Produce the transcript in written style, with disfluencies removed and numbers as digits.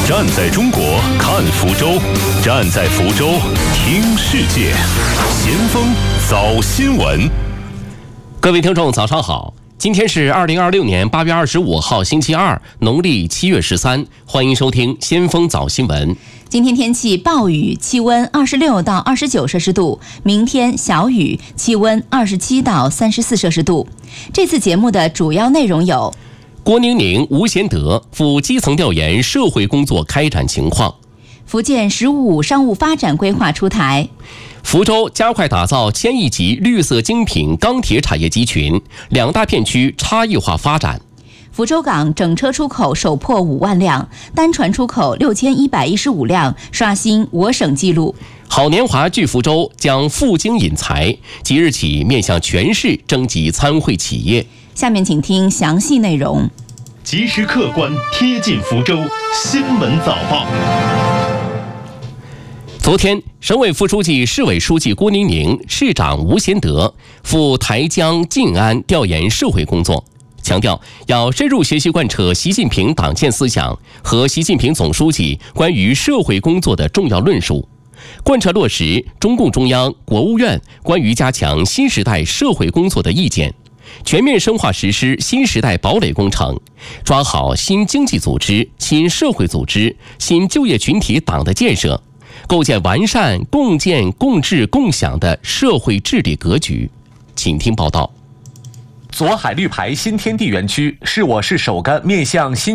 站在中国看福州，站在福州听世界。先锋早新闻。 各位听众早上好，今天是2026年8月25号星期二，农历7月13，欢迎收听先锋早新闻。 今天天气暴雨，气温26到29摄氏度，明天小雨，气温27到34摄氏度。这次节目的主要内容有： 郭宁宁、吴贤德赴基层调研社会工作开展情况； 福建“15+5”商务发展规划出台； 福州加快打造1000亿级绿色精品钢铁产业集群，两大片区差异化发展； 福州港整车出口首破5万辆，单船出口6115辆，刷新我省纪录。 好年华聚福州将赴京引才，即日起面向全市征集参会企业。 下面请听详细内容。 及时客观贴近福州新闻早报。昨天，省委副书记、市委书记郭宁宁、市长吴贤德赴台江晋安调研社会工作，强调要深入学习贯彻习近平党建思想和习近平总书记关于社会工作的重要论述，贯彻落实中共中央、国务院关于加强新时代社会工作的意见，全面深化实施新时代堡垒工程，抓好新经济组织、新社会组织、新就业群体党的建设，构建完善共建共治共享的社会治理格局。请听报道。 左海绿牌新天地园区是我市首个面向新